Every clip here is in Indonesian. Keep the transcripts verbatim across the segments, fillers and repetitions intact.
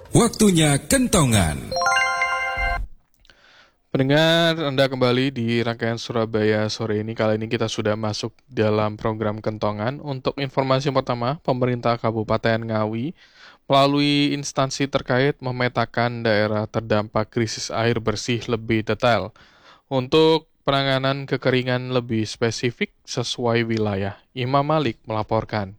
Waktunya kentongan. Pendengar, Anda kembali di rangkaian Surabaya sore ini. Kali ini kita sudah masuk dalam program kentongan. Untuk informasi pertama, pemerintah Kabupaten Ngawi melalui instansi terkait memetakan daerah terdampak krisis air bersih lebih detail untuk penanganan kekeringan lebih spesifik sesuai wilayah. Imam Malik melaporkan.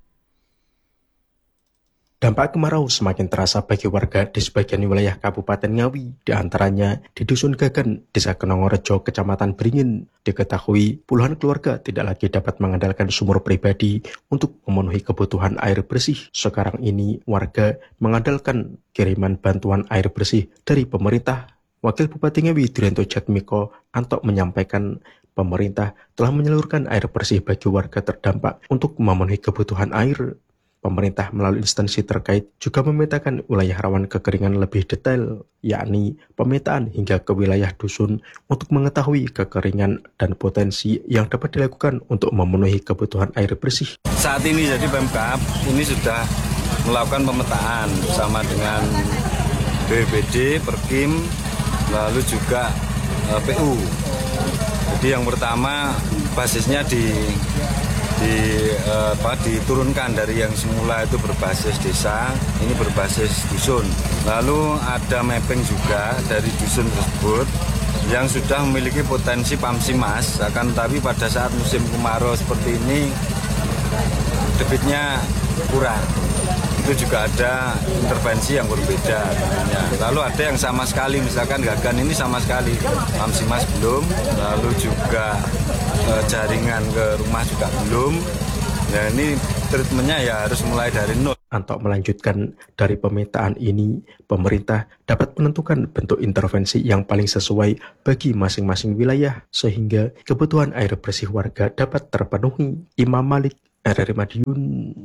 Dampak kemarau semakin terasa bagi warga di sebagian wilayah Kabupaten Ngawi, di antaranya di Dusun Gagan, Desa Kenongorejo, Kecamatan Beringin. Diketahui puluhan keluarga tidak lagi dapat mengandalkan sumur pribadi untuk memenuhi kebutuhan air bersih. Sekarang ini warga mengandalkan kiriman bantuan air bersih dari pemerintah. Wakil Bupati Ngawi Durianto Jatmiko Anto menyampaikan pemerintah telah menyalurkan air bersih bagi warga terdampak untuk memenuhi kebutuhan air. Pemerintah melalui instansi terkait juga memetakan wilayah rawan kekeringan lebih detail, yakni pemetaan hingga ke wilayah dusun untuk mengetahui kekeringan dan potensi yang dapat dilakukan untuk memenuhi kebutuhan air bersih. Saat ini jadi Pemkab ini sudah melakukan pemetaan bersama dengan B P B D, Perkim, lalu juga eh, P U. Jadi yang pertama basisnya di di eh, apa, diturunkan dari yang semula itu berbasis desa, ini berbasis dusun. Lalu ada mapping juga dari dusun tersebut yang sudah memiliki potensi Pamsimas, akan tetapi pada saat musim kemarau seperti ini debitnya kurang. Itu juga ada intervensi yang berbeda tentunya. Lalu ada yang sama sekali, misalkan Gagan ini sama sekali Pamsimas belum, lalu juga e, jaringan ke rumah juga belum. Nah ini treatmentnya ya harus mulai dari nol. Anto melanjutkan, dari pemetaan ini, pemerintah dapat menentukan bentuk intervensi yang paling sesuai bagi masing-masing wilayah, sehingga kebutuhan air bersih warga dapat terpenuhi. Imam Malik, R R I Madiun.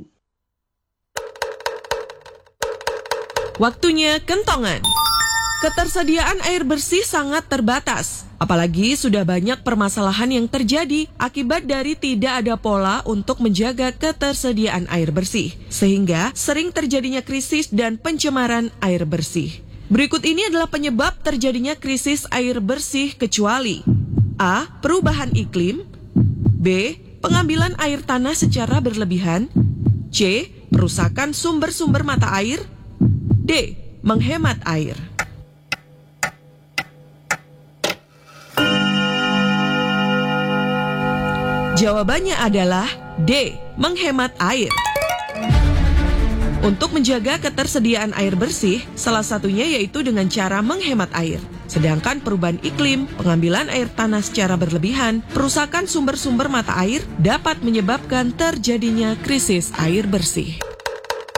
Waktunya kentongan. Ketersediaan air bersih sangat terbatas, apalagi sudah banyak permasalahan yang terjadi akibat dari tidak ada pola untuk menjaga ketersediaan air bersih, sehingga sering terjadinya krisis dan pencemaran air bersih. Berikut ini adalah penyebab terjadinya krisis air bersih kecuali: A. Perubahan iklim, B. Pengambilan air tanah secara berlebihan, C. Perusakan sumber-sumber mata air, D. Menghemat air. Jawabannya adalah D. Menghemat air. Untuk menjaga ketersediaan air bersih, salah satunya yaitu dengan cara menghemat air. Sedangkan perubahan iklim, pengambilan air tanah secara berlebihan, perusakan sumber-sumber mata air dapat menyebabkan terjadinya krisis air bersih.